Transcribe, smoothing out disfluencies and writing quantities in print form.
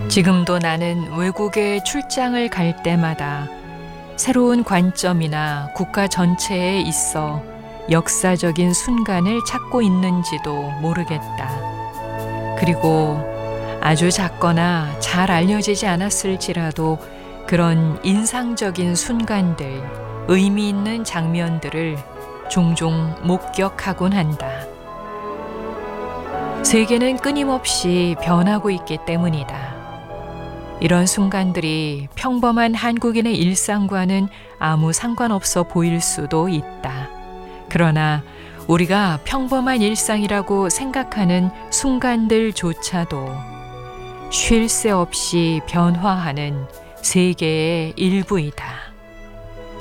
지금도 나는 외국에 출장을 갈 때마다 새로운 관점이나 국가 전체에 있어 역사적인 순간을 찾고 있는지도 모르겠다. 그리고 아주 작거나 잘 알려지지 않았을지라도 그런 인상적인 순간들, 의미 있는 장면들을 종종 목격하곤 한다. 세계는 끊임없이 변하고 있기 때문이다. 이런 순간들이 평범한 한국인의 일상과는 아무 상관없어 보일 수도 있다. 그러나 우리가 평범한 일상이라고 생각하는 순간들조차도 쉴 새 없이 변화하는 세계의 일부이다.